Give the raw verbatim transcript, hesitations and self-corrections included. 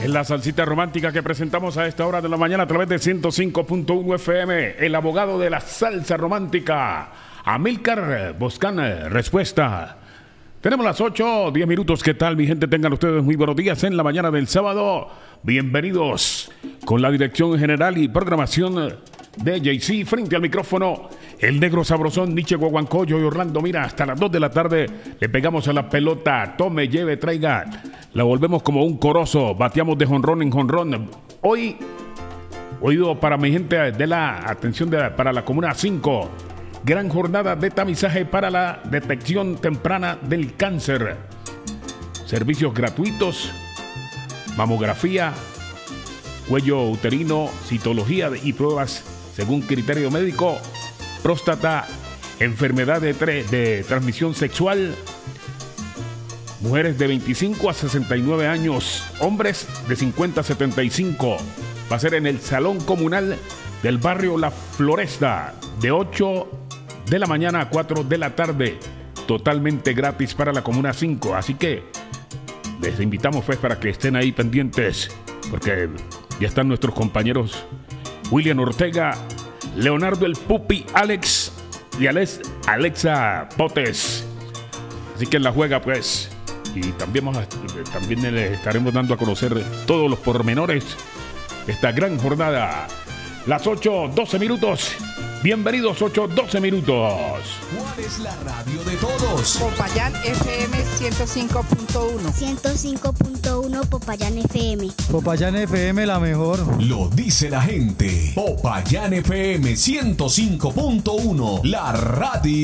En la salsita romántica que presentamos a esta hora de la mañana a través de ciento cinco punto uno F M, el abogado de la salsa romántica, Amílcar Boscán, respuesta. Tenemos las ocho, diez minutos. ¿Qué tal, mi gente? Tengan ustedes muy buenos días en la mañana del sábado. Bienvenidos con la dirección general y programación de Jay-Z. Frente al micrófono, el negro sabrosón, Nietzsche Guaguancoyo y Orlando. Mira, hasta las dos de la tarde le pegamos a la pelota. Tome, lleve, traiga. La volvemos como un corozo. Bateamos de jonrón en jonrón. Hoy, oído para mi gente de la atención de, para la Comuna cinco. Gran jornada de tamizaje para la detección temprana del cáncer. Servicios gratuitos, mamografía, cuello uterino, citología y pruebas según criterio médico, próstata, enfermedad de, de transmisión sexual, mujeres de veinticinco a sesenta y nueve años, hombres de cincuenta a setenta y cinco. Va a ser en el Salón Comunal del barrio La Floresta, de ocho de la mañana a cuatro de la tarde, totalmente gratis para la Comuna cinco. Así que les invitamos pues para que estén ahí pendientes, porque ya están nuestros compañeros William Ortega, Leonardo el Pupi, Alex y Alex, Alexa Potes. Así que en la juega pues, y también, vamos a, también les estaremos dando a conocer todos los pormenores de esta gran jornada. Las ocho, doce minutos. Bienvenidos, ocho, doce minutos. ¿Cuál es la radio de todos? Popayán F M ciento cinco punto uno. ciento cinco punto uno Popayán F M. Popayán F M, la mejor. Lo dice la gente. Popayán F M ciento cinco punto uno, la radio.